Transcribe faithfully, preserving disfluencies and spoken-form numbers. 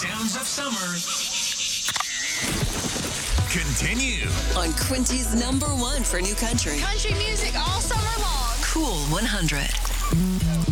sounds of summer continue on Quincy's number one for new country. Country music all summer long. Cool one hundred.